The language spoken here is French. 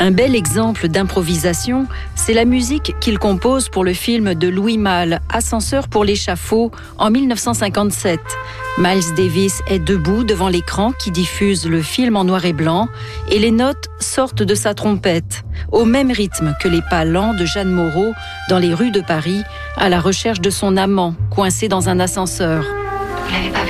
Un bel exemple d'improvisation, c'est la musique qu'il compose pour le film de Louis Malle, Ascenseur pour l'échafaud, en 1957. Miles Davis est debout devant l'écran qui diffuse le film en noir et blanc et les notes sortent de sa trompette, au même rythme que les pas lents de Jeanne Moreau dans les rues de Paris à la recherche de son amant coincé dans un ascenseur. Vous l'avez pas